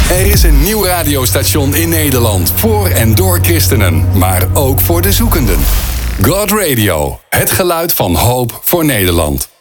Er is een nieuw radiostation in Nederland. Voor en door christenen, maar ook voor de zoekenden. God Radio. Het geluid van hoop voor Nederland.